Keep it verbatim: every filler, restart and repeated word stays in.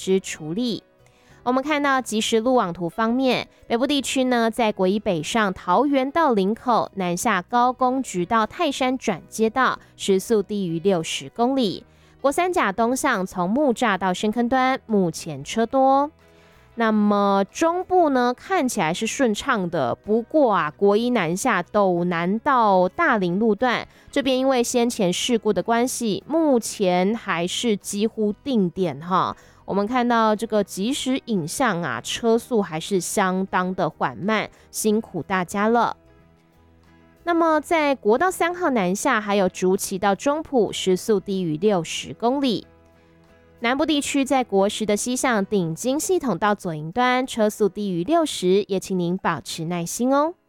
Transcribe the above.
施处理。我们看到即时路网图方面，北部地区呢，在国一北上桃园到林口，南下高工局到泰山转接道，时速低于六十公里。国三甲东向从木栅到深坑端，目前车多。那么中部呢，看起来是顺畅的，不过啊，国一南下斗南到大林路段这边，因为先前事故的关系，目前还是几乎定点哈。我们看到这个即时影像啊，车速还是相当的缓慢，辛苦大家了。那么在国道三号南下，还有竹崎到中埔，时速低于六十公里。南部地区在国十的西向顶金系统到左营端，车速低于六十，也请您保持耐心哦。